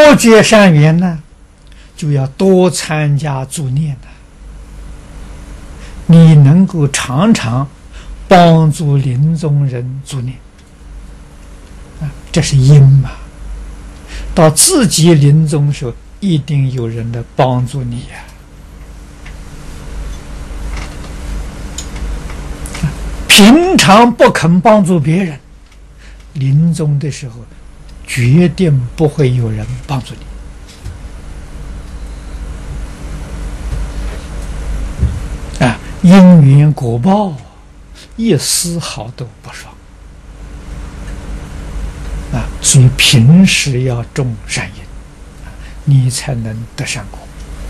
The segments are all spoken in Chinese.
结善缘呢，就要多参加助念的。你能够常常帮助临终人助念，这是因嘛。到自己临终时候，一定有人来帮助你呀。平常不肯帮助别人，临终的时候决定不会有人帮助你。因缘果报，一丝毫都不爽。所以平时要种善因，你才能得善果。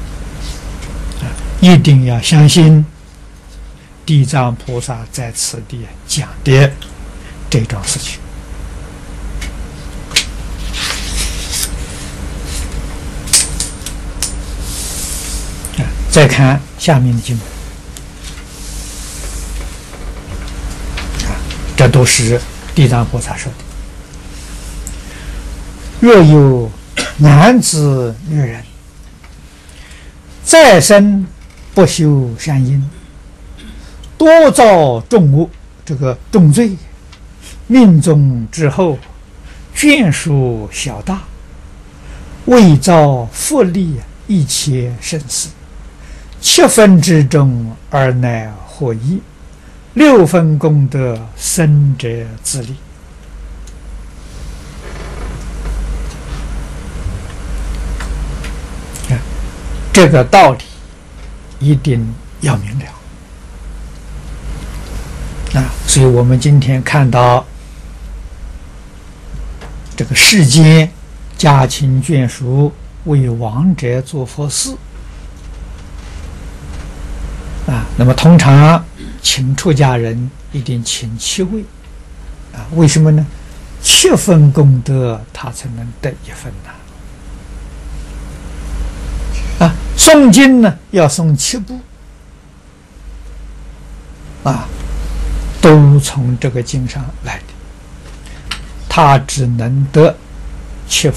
一定要相信地藏菩萨在此地讲的这桩事情。再看下面的经文，这都是地藏菩萨说的。若有男子女人再生不修善因，多造重恶，这个重罪，命中之后眷属小大，为造复利一切生死，7分之中而乃获益，6分功德生者自利。这个道理一定要明了。所以我们今天看到这个世间家亲眷属为亡者做佛事那么通常请出家人一定请7位为什么呢？7分功德他才能得1分诵经呢要诵7部都从这个经上来的，他只能得1/7，7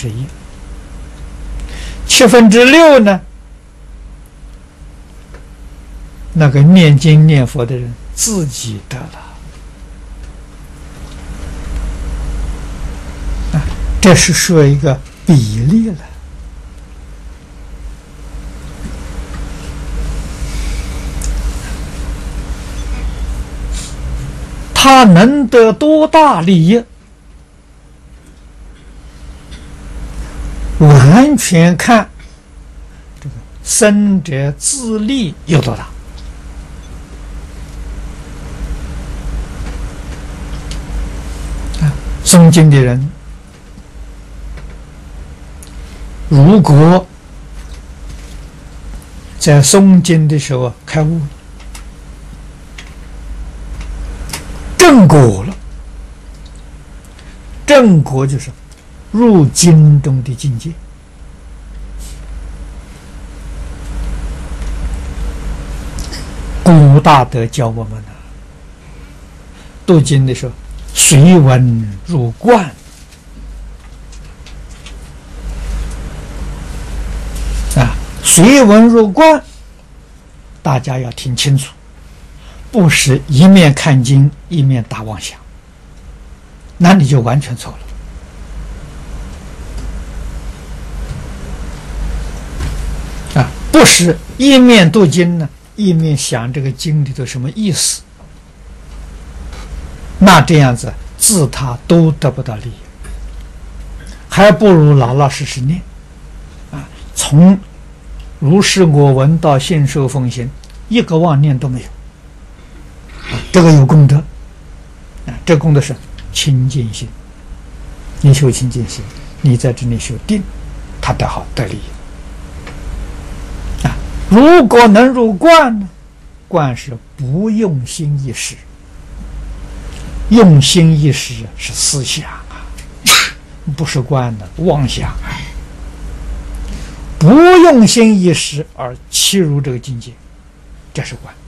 分之6呢，那个念经念佛的人自己得了这是说一个比例了。他能得多大利益，完全看这个生者自利有多大。诵经的人，如果在诵经的时候开悟，正果了，正果就是入经中的境界。古大德教我们读经的时候，随文入观随文入观，大家要听清楚。不是一面看经一面打妄想，那你就完全错了。不是一面读经呢，一面想这个经里头什么意思，那这样子自他都得不到利益，还不如老老实实念从如是我闻到信受奉行，一个妄念都没有。这个有功德这功德是清净心，你修清净心，你在这里修定，他得好得利如果能入观呢，观是不用心一时，用心一时是思想不是观的妄想不用心一时而契入这个境界，这是观。